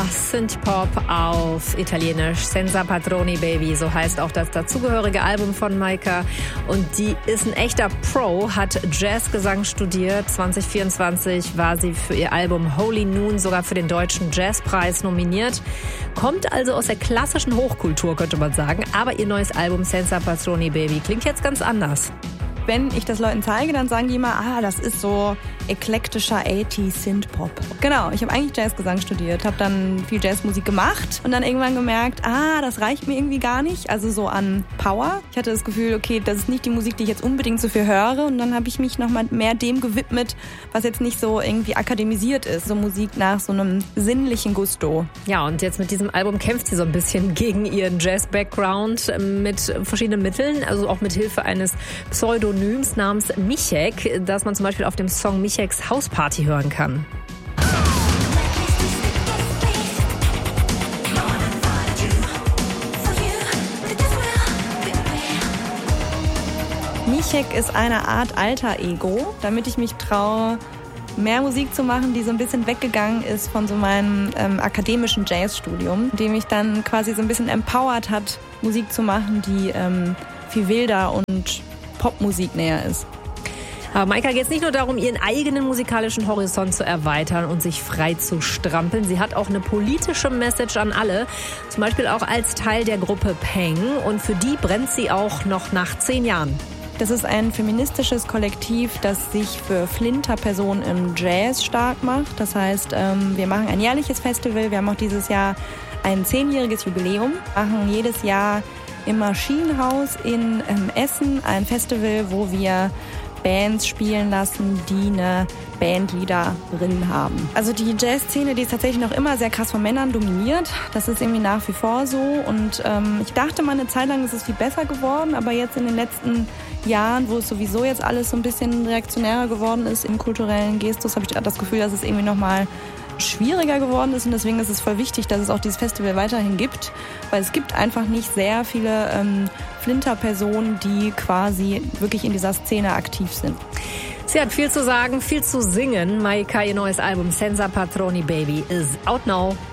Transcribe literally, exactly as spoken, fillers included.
Synthpop auf Italienisch. Senza Patroni Baby, so heißt auch das dazugehörige Album von Maika. Und die ist ein echter Pro, hat Jazzgesang studiert. zwanzig vierundzwanzig war sie für ihr Album Holy Noon sogar für den Deutschen Jazzpreis nominiert. Kommt also aus der klassischen Hochkultur, könnte man sagen. Aber ihr neues Album Senza Patroni Baby klingt jetzt ganz anders. Wenn ich das Leuten zeige, dann sagen die immer, ah, das ist so eklektischer achtziger Synthpop. Genau, ich habe eigentlich Jazzgesang studiert, habe dann viel Jazzmusik gemacht und dann irgendwann gemerkt, ah, das reicht mir irgendwie gar nicht, also so an Power. Ich hatte das Gefühl, okay, das ist nicht die Musik, die ich jetzt unbedingt so viel höre, und dann habe ich mich nochmal mehr dem gewidmet, was jetzt nicht so irgendwie akademisiert ist, so Musik nach so einem sinnlichen Gusto. Ja, und jetzt mit diesem Album kämpft sie so ein bisschen gegen ihren Jazz-Background mit verschiedenen Mitteln, also auch mit Hilfe eines Pseudonyms namens Michek, das man zum Beispiel auf dem Song Micheks Hausparty hören kann. Michek ist eine Art Alter-Ego, damit ich mich traue, mehr Musik zu machen, die so ein bisschen weggegangen ist von so meinem ähm, akademischen Jazzstudium, die mich dann quasi so ein bisschen empowert hat, Musik zu machen, die ähm, viel wilder und Popmusik näher ist. Aber Maika geht es nicht nur darum, ihren eigenen musikalischen Horizont zu erweitern und sich frei zu strampeln. Sie hat auch eine politische Message an alle, zum Beispiel auch als Teil der Gruppe Peng. Und für die brennt sie auch noch nach zehn Jahren. Das ist ein feministisches Kollektiv, das sich für Flinterpersonen im Jazz stark macht. Das heißt, wir machen ein jährliches Festival. Wir haben auch dieses Jahr ein zehnjähriges Jubiläum. Wir machen jedes Jahr im Maschinenhaus in Essen ein Festival, wo wir Bands spielen lassen, die eine Bandleaderin haben. Also die Jazzszene, die ist tatsächlich noch immer sehr krass von Männern dominiert. Das ist irgendwie nach wie vor so. Und ähm, ich dachte mal, eine Zeit lang ist es viel besser geworden, aber jetzt in den letzten Jahren, wo es sowieso jetzt alles so ein bisschen reaktionärer geworden ist im kulturellen Gestus, habe ich das Gefühl, dass es irgendwie nochmal schwieriger geworden ist, und deswegen ist es voll wichtig, dass es auch dieses Festival weiterhin gibt, weil es gibt einfach nicht sehr viele ähm, Flinter-Personen, die quasi wirklich in dieser Szene aktiv sind. Sie hat viel zu sagen, viel zu singen. Maika, ihr neues Album Senza Patroni Baby is out now.